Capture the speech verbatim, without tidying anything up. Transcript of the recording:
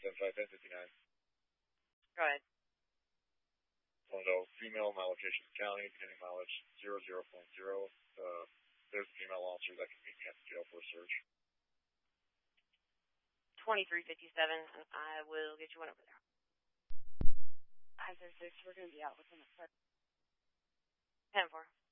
seven five, ten fifty-nine. Go ahead. Toledo, female, my location is county, beginning mileage zero zero point zero. Uh, there's a female officer that can meet me at the jail for a search. twenty-three fifty-seven, and I will get you one over there. I said six, we're going to be out within a second. ten four.